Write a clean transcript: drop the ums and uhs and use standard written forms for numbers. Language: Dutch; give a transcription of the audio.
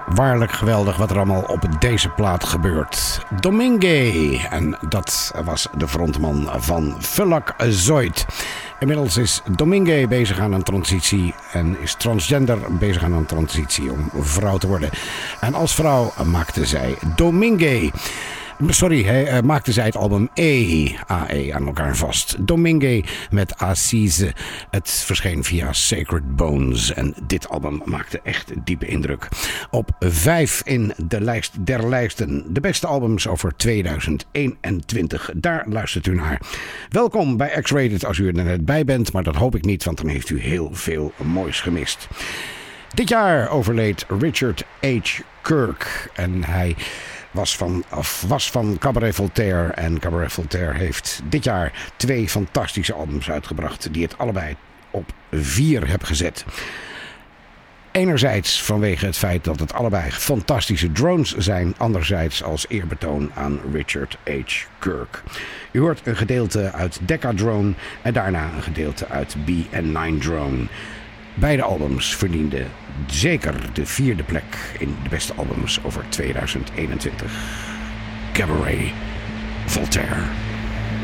Waarlijk geweldig wat er allemaal op deze plaat gebeurt. Domingue, en dat was de frontman van Fulak Zoid. Inmiddels is Domingue bezig aan een transitie en is transgender bezig aan een transitie om vrouw te worden. En als vrouw maakte zij Domingue. Hij maakte zij het album AE aan elkaar vast. Domingue met Assise. Het verscheen via Sacred Bones. En dit album maakte echt diepe indruk. Op 5 in de lijst der lijsten. De beste albums over 2021. Daar luistert u naar. Welkom bij X-Rated als u er net bij bent. Maar dat hoop ik niet, want dan heeft u heel veel moois gemist. Dit jaar overleed Richard H. Kirk. En hij was van Cabaret Voltaire. En Cabaret Voltaire heeft dit jaar 2 fantastische albums uitgebracht. Die het allebei op 4 heb gezet. Enerzijds vanwege het feit dat het allebei fantastische drones zijn. Anderzijds als eerbetoon aan Richard H. Kirk. U hoort een gedeelte uit Decadrone en daarna een gedeelte uit B&9 Drone. Beide albums verdienden zeker de 4e plek in de beste albums over 2021. Cabaret Voltaire.